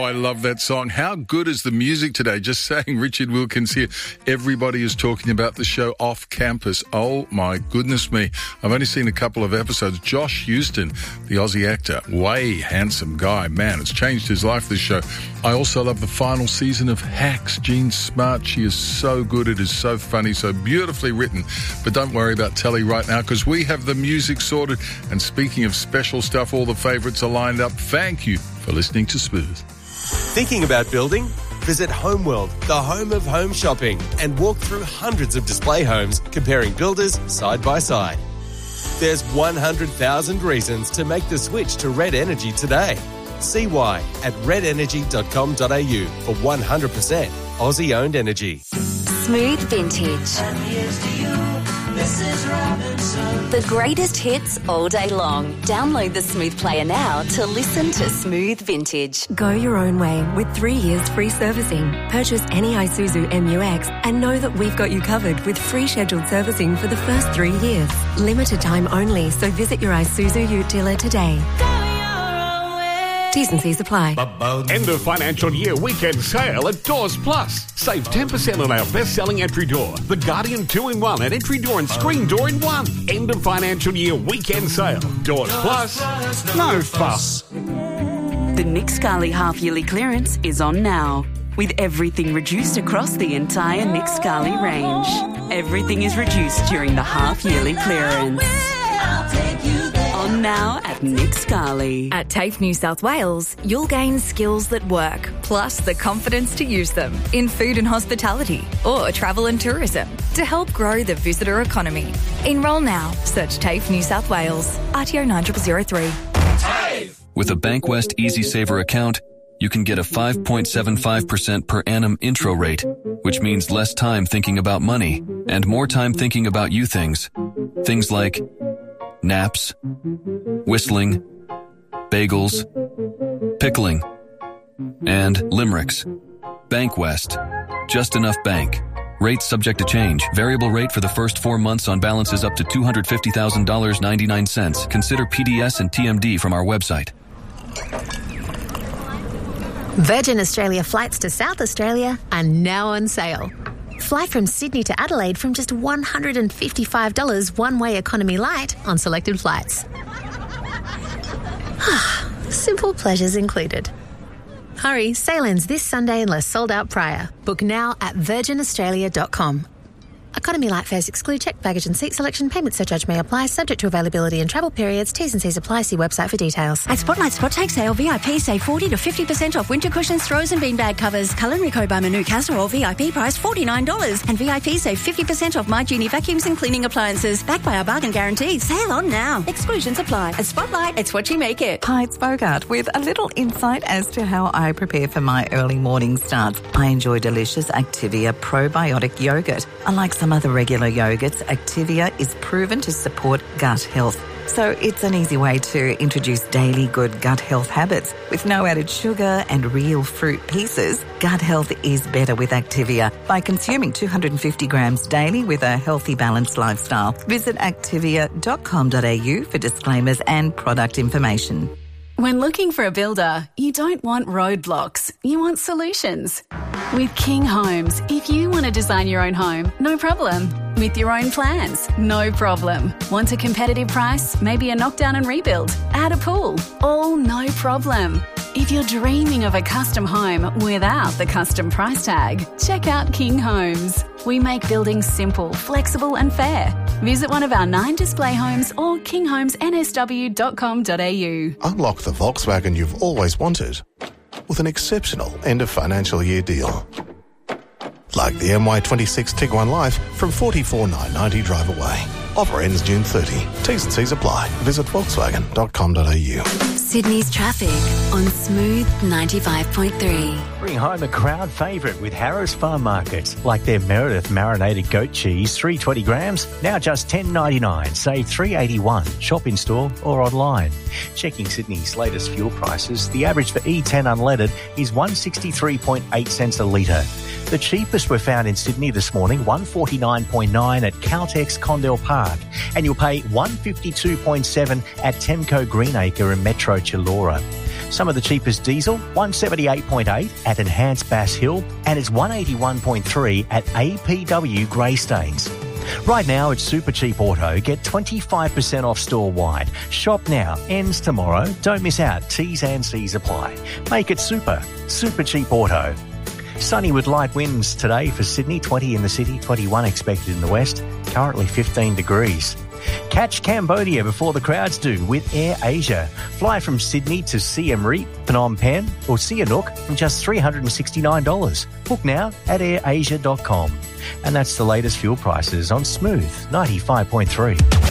I love that song. How good is the music today? Just saying, Richard Wilkins here. Everybody is talking about the show Off Campus. Oh, my goodness me. I've only seen a couple of episodes. Josh Houston, the Aussie actor, way handsome guy. Man, it's changed his life, this show. I also love the final season of Hacks. Jean Smart, she is so good. It is so funny, so beautifully written. But don't worry about telly right now because we have the music sorted. And speaking of special stuff, all the favourites are lined up. Thank you for listening to Smooth. Thinking about building? Visit Homeworld, the home of home shopping, and walk through hundreds of display homes comparing builders side by side. There's 100,000 reasons to make the switch to Red Energy today. See why at redenergy.com.au for 100% Aussie-owned energy. Smooth Vintage. And here's to you, Mrs. Robinson. The greatest hits all day long. Download the Smooth Player now to listen to Smooth Vintage. Go your own way with 3 years free servicing. Purchase any Isuzu MU-X and know that we've got you covered with free scheduled servicing for the first 3 years. Limited time only, so visit your Isuzu Ute dealer today. T's and C's apply. End of financial year weekend sale at Doors Plus. Save 10% on our best-selling entry door, the Guardian 2-in-1 and entry door and screen door in one. End of financial year weekend sale. Doors Plus. No fuss. The Nick Scali half-yearly clearance is on now, with everything reduced across the entire Nick Scali range. Everything is reduced during the half-yearly clearance. I'll take you there. On now at Nick Scali. At TAFE New South Wales, you'll gain skills that work, plus the confidence to use them in food and hospitality or travel and tourism to help grow the visitor economy. Enrol now. Search TAFE New South Wales. RTO 9003. TAFE! With a Bankwest Easy Saver account, you can get a 5.75% per annum intro rate, which means less time thinking about money and more time thinking about you things. Things like naps, whistling, bagels, pickling, and limericks. Bankwest. Just enough bank. Rates subject to change. Variable rate for the first 4 months on balances up to $250,000.99. Consider PDS and TMD from our website. Virgin Australia flights to South Australia are now on sale. Fly from Sydney to Adelaide from just $155 one-way economy light on selected flights. Simple pleasures included. Hurry, sale ends this Sunday unless sold out prior. Book now at virginaustralia.com. Economy light fares exclude checked baggage and seat selection. Payment surcharge may apply, subject to availability and travel periods. T's and C's apply. See website for details. At Spotlight Spot Take Sale, VIP save 40 to 50% off winter cushions, throws and beanbag covers. Culinary Co by Manu Casserole, VIP price $49. And VIP save 50% off My Genie vacuums and cleaning appliances. Backed by our bargain guarantee. Sale on now. Exclusions apply. At Spotlight, it's what you make it. Hi, it's Bogart with a little insight as to how I prepare for my early morning starts. I enjoy delicious Activia probiotic yogurt. Unlike some other regular yogurts, Activia is proven to support gut health. So it's an easy way to introduce daily good gut health habits. With no added sugar and real fruit pieces, gut health is better with Activia by consuming 250 grams daily with a healthy, balanced lifestyle. Visit activia.com.au for disclaimers and product information. When looking for a builder, you don't want roadblocks, you want solutions. With King Homes, if you want to design your own home, no problem. With your own plans, no problem. Want a competitive price? Maybe a knockdown and rebuild? Add a pool? All no problem. If you're dreaming of a custom home without the custom price tag, check out King Homes. We make building simple, flexible and fair. Visit one of our 9 display homes or kinghomesnsw.com.au. Unlock the Volkswagen you've always wanted with an exceptional end of financial year deal. Like the MY26 Tiguan Life from $44,990 drive away. Offer ends June 30. T's and C's apply. Visit volkswagen.com.au. Sydney's traffic on Smooth 95.3. Bring home a crowd favourite with Harris Farm Markets, like their Meredith marinated goat cheese, 320 grams, now just $10.99. Save $3.81. Shop in store or online. Checking Sydney's latest fuel prices, the average for E10 unleaded is 163.8 cents a litre. The cheapest were found in Sydney this morning, $149.9 at Caltex Condell Park, and you'll pay $152.7 at Temco Greenacre and Metro Chilora. Some of the cheapest diesel, 178.8 at Enhanced Bass Hill, and it's 181.3 at APW Greystanes. Right now at Super Cheap Auto, get 25% off store-wide. Shop now, ends tomorrow. Don't miss out. T's and C's apply. Make it super. Super Cheap Auto. Sunny with light winds today for Sydney, 20 in the city, 21 expected in the west, currently 15 degrees. Catch Cambodia before the crowds do with Air Asia. Fly from Sydney to Siem Reap, Phnom Penh or Sihanouk from just $369. Book now at airasia.com. And that's the latest fuel prices on Smooth 95.3.